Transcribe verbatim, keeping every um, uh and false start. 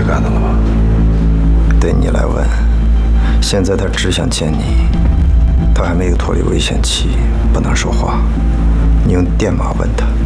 干的了吗？ 对你来问，现在他只想见你，他还没有脱离危险期，不能说话。你用电码问他。